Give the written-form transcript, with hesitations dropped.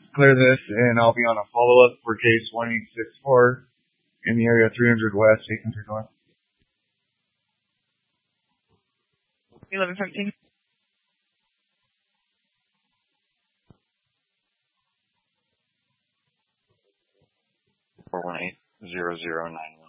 clear this, and I'll be on a follow-up for case 1864 in the area 300 West, 800 North. 1117. 418-0091.